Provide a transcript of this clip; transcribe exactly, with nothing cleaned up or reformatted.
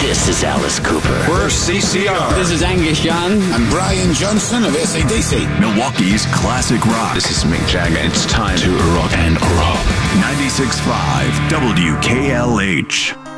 This is Alice Cooper. We're C C R. This is Angus Young. I'm Brian Johnson of A C D C. Milwaukee's classic rock. This is Mick Jagger. It's time to rock and roll. ninety-six point five W K L H.